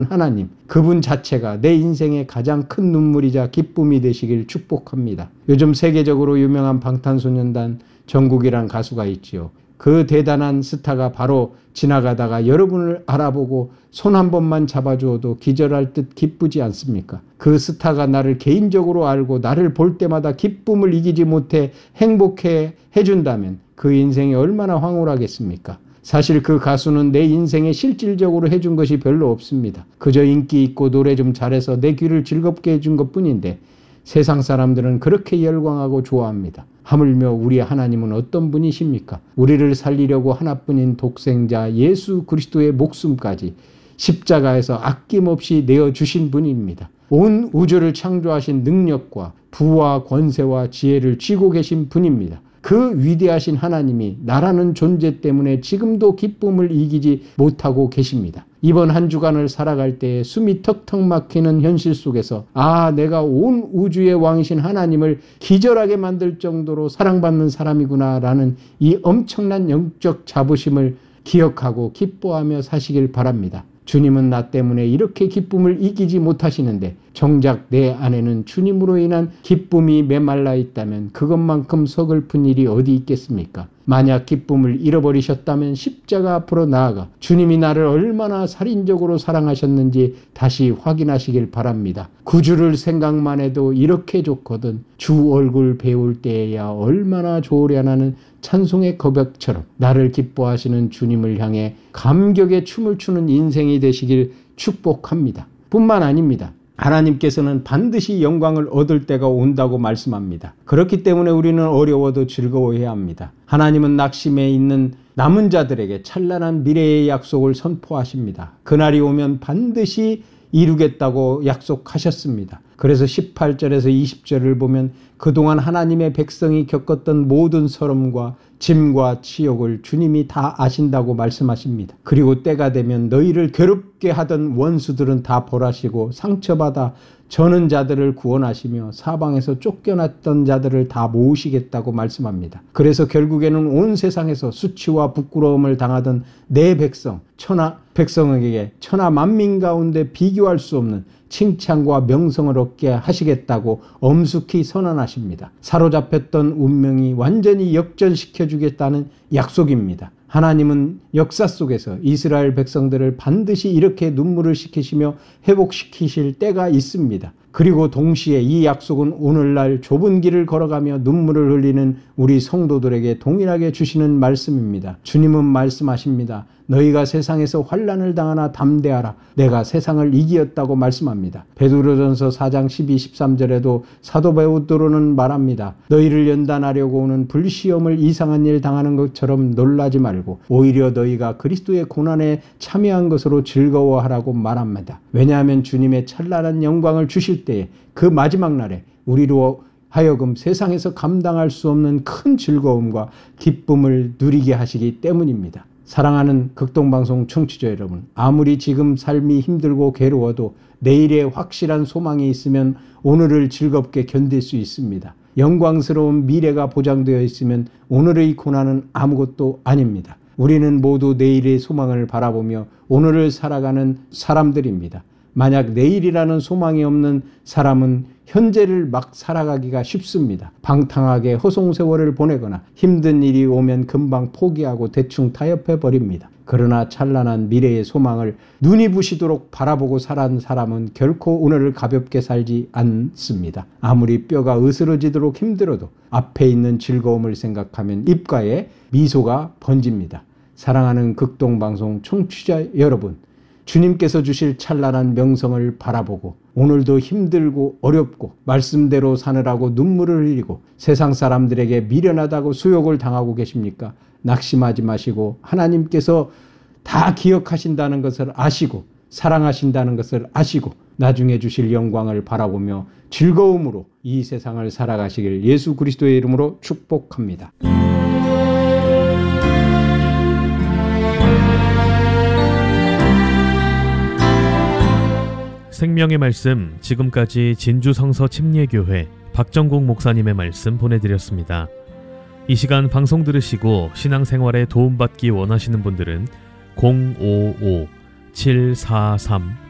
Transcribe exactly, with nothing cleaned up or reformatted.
하나님, 그분 자체가 내 인생의 가장 큰 눈물이자 기쁨이 되시길 축복합니다. 요즘 세계적으로 유명한 방탄소년단 정국이란 가수가 있지요. 그 대단한 스타가 바로 지나가다가 여러분을 알아보고 손 한 번만 잡아주어도 기절할 듯 기쁘지 않습니까? 그 스타가 나를 개인적으로 알고 나를 볼 때마다 기쁨을 이기지 못해 행복해 해준다면 그 인생이 얼마나 황홀하겠습니까? 사실 그 가수는 내 인생에 실질적으로 해준 것이 별로 없습니다. 그저 인기 있고 노래 좀 잘해서 내 귀를 즐겁게 해준 것뿐인데 세상 사람들은 그렇게 열광하고 좋아합니다. 하물며 우리 하나님은 어떤 분이십니까? 우리를 살리려고 하나뿐인 독생자 예수 그리스도의 목숨까지 십자가에서 아낌없이 내어주신 분입니다. 온 우주를 창조하신 능력과 부와 권세와 지혜를 쥐고 계신 분입니다. 그 위대하신 하나님이 나라는 존재 때문에 지금도 기쁨을 이기지 못하고 계십니다. 이번 한 주간을 살아갈 때에 숨이 턱턱 막히는 현실 속에서 아, 내가 온 우주의 왕이신 하나님을 기절하게 만들 정도로 사랑받는 사람이구나 라는 이 엄청난 영적 자부심을 기억하고 기뻐하며 사시길 바랍니다. 주님은 나 때문에 이렇게 기쁨을 이기지 못하시는데 정작 내 안에는 주님으로 인한 기쁨이 메말라 있다면 그것만큼 서글픈 일이 어디 있겠습니까? 만약 기쁨을 잃어버리셨다면 십자가 앞으로 나아가 주님이 나를 얼마나 살인적으로 사랑하셨는지 다시 확인하시길 바랍니다. 구주를 생각만 해도 이렇게 좋거든 주 얼굴 배울 때에야 얼마나 좋으려나는 찬송의 고백처럼 나를 기뻐하시는 주님을 향해 감격의 춤을 추는 인생이 되시길 축복합니다. 뿐만 아닙니다. 하나님께서는 반드시 영광을 얻을 때가 온다고 말씀합니다. 그렇기 때문에 우리는 어려워도 즐거워해야 합니다. 하나님은 낙심해 있는 남은 자들에게 찬란한 미래의 약속을 선포하십니다. 그날이 오면 반드시 이루겠다고 약속하셨습니다. 그래서 십팔 절에서 이십 절을 보면 그동안 하나님의 백성이 겪었던 모든 서름과 짐과 치욕을 주님이 다 아신다고 말씀하십니다. 그리고 때가 되면 너희를 괴롭게 하던 원수들은 다 벌하시고 상처받아 저는 자들을 구원하시며 사방에서 쫓겨났던 자들을 다 모으시겠다고 말씀합니다. 그래서 결국에는 온 세상에서 수치와 부끄러움을 당하던 내 백성, 천하 백성에게 천하 만민 가운데 비교할 수 없는 칭찬과 명성을 얻게 하시겠다고 엄숙히 선언하십니다. 사로잡혔던 운명이 완전히 역전시켜주겠다는 약속입니다. 하나님은 역사 속에서 이스라엘 백성들을 반드시 이렇게 눈물을 식히시며 회복시키실 때가 있습니다. 그리고 동시에 이 약속은 오늘날 좁은 길을 걸어가며 눈물을 흘리는 우리 성도들에게 동일하게 주시는 말씀입니다. 주님은 말씀하십니다. 너희가 세상에서 환난을 당하나 담대하라. 내가 세상을 이기었다고 말씀합니다. 베드로전서 사 장 십이, 십삼 절에도 사도 베드로는 말합니다. 너희를 연단하려고 오는 불시험을 이상한 일 당하는 것처럼 놀라지 말고 오히려 너희가 그리스도의 고난에 참여한 것으로 즐거워하라고 말합니다. 왜냐하면 주님의 찬란한 영광을 주실 때에 그 마지막 날에 우리로 하여금 세상에서 감당할 수 없는 큰 즐거움과 기쁨을 누리게 하시기 때문입니다. 사랑하는 극동방송 청취자 여러분, 아무리 지금 삶이 힘들고 괴로워도 내일에 확실한 소망이 있으면 오늘을 즐겁게 견딜 수 있습니다. 영광스러운 미래가 보장되어 있으면 오늘의 고난은 아무것도 아닙니다. 우리는 모두 내일의 소망을 바라보며 오늘을 살아가는 사람들입니다. 만약 내일이라는 소망이 없는 사람은 현재를 막 살아가기가 쉽습니다. 방탕하게 허송세월을 보내거나 힘든 일이 오면 금방 포기하고 대충 타협해버립니다. 그러나 찬란한 미래의 소망을 눈이 부시도록 바라보고 살아온 사람은 결코 오늘을 가볍게 살지 않습니다. 아무리 뼈가 으스러지도록 힘들어도 앞에 있는 즐거움을 생각하면 입가에 미소가 번집니다. 사랑하는 극동방송 청취자 여러분, 주님께서 주실 찬란한 명성을 바라보고 오늘도 힘들고 어렵고 말씀대로 사느라고 눈물을 흘리고 세상 사람들에게 미련하다고 수욕을 당하고 계십니까? 낙심하지 마시고 하나님께서 다 기억하신다는 것을 아시고 사랑하신다는 것을 아시고 나중에 주실 영광을 바라보며 즐거움으로 이 세상을 살아가시길 예수 그리스도의 이름으로 축복합니다. 생명의 말씀, 지금까지 진주성서 침례교회 박정국 목사님의 말씀 보내드렸습니다. 이 시간 방송 들으시고 신앙생활에 도움받기 원하시는 분들은 공오오 칠사삼